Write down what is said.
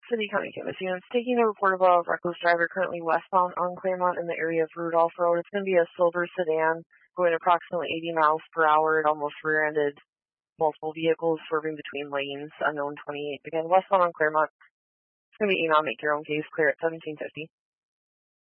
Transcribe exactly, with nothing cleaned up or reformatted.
City County Canvas units taking a report of a reckless driver currently westbound on Claremont in the area of Rudolph Road. It's going to be a silver sedan going approximately eighty miles per hour. It almost rear-ended multiple vehicles swerving between lanes. Unknown twenty-eight. Again, westbound on Claremont. It's going to be Enon. Make your own case clear at seventeen fifty.